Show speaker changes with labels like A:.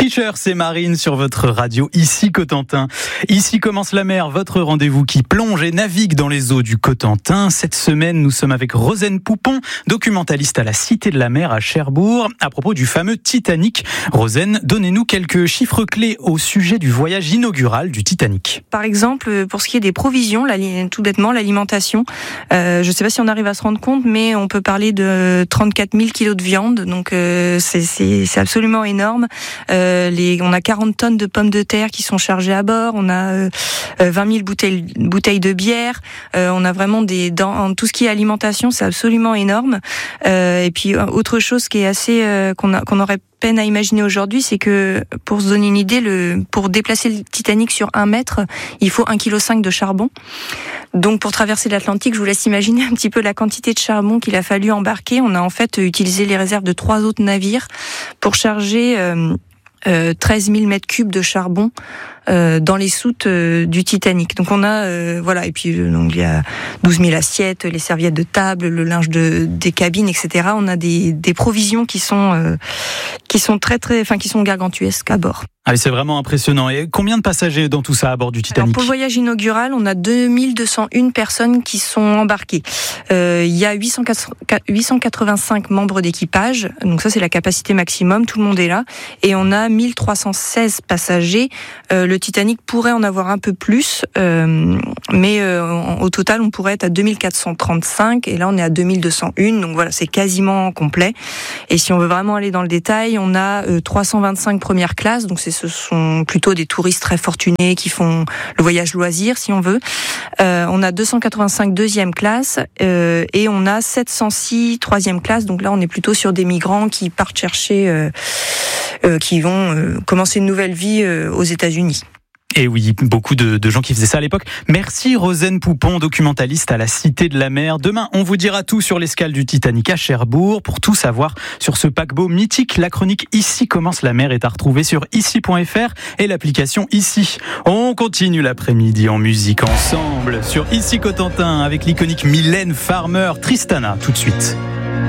A: Fischer, c'est Marine sur votre radio, ici Cotentin. Ici commence la mer, votre rendez-vous qui plonge et navigue dans les eaux du Cotentin. Cette semaine, nous sommes avec Rosen Poupon, documentaliste à la Cité de la Mer à Cherbourg, à propos du fameux Titanic. Rosen, donnez-nous quelques chiffres clés au sujet du voyage inaugural du Titanic.
B: Par exemple, pour ce qui est des provisions, tout bêtement, l'alimentation, je ne sais pas si on arrive à se rendre compte, mais on peut parler de 34 000 kilos de viande, donc c'est absolument énorme. On a 40 tonnes de pommes de terre qui sont chargées à bord, on a 20 000 bouteilles de bière, on a vraiment tout ce qui est alimentation, c'est absolument énorme. Et puis autre chose qui est assez qu'on aurait peine à imaginer aujourd'hui, c'est que pour se donner une idée, pour déplacer le Titanic sur 1 mètre, il faut 1,5 kg de charbon. Donc pour traverser l'Atlantique, je vous laisse imaginer un petit peu la quantité de charbon qu'il a fallu embarquer. On a en fait utilisé les réserves de 3 autres navires pour charger 13 000 mètres cubes de charbon dans les soutes du Titanic. Donc on a et puis donc il y a 12 000 assiettes, les serviettes de table, le linge des cabines, etc. On a des provisions qui sont qui sont gargantuesques à bord.
A: Ah oui, c'est vraiment impressionnant. Et combien de passagers dans tout ça à bord du Titanic ?
B: Alors pour le voyage inaugural, on a 2201 personnes qui sont embarquées. Il y a 885 membres d'équipage, donc ça c'est la capacité maximum, tout le monde est là. Et on a 1316 passagers. Le Titanic pourrait en avoir un peu plus, mais au total on pourrait être à 2435 et là on est à 2201, donc voilà, c'est quasiment complet. Et si on veut vraiment aller dans le détail, on a 325 premières classes, donc ce sont plutôt des touristes très fortunés qui font le voyage loisir, si on veut. On a 285 deuxième classe et on a 706 troisième classe. Donc là, on est plutôt sur des migrants qui partent chercher, qui vont commencer une nouvelle vie aux États-Unis.
A: Et oui, beaucoup de gens qui faisaient ça à l'époque. Merci Rosen Poupon, documentaliste à la Cité de la Mer. Demain, on vous dira tout sur l'escale du Titanic à Cherbourg. Pour tout savoir sur ce paquebot mythique, la chronique Ici commence la mer est à retrouver sur ici.fr et l'application Ici. On continue l'après-midi en musique ensemble sur Ici Cotentin avec l'iconique Mylène Farmer, Tristana, tout de suite.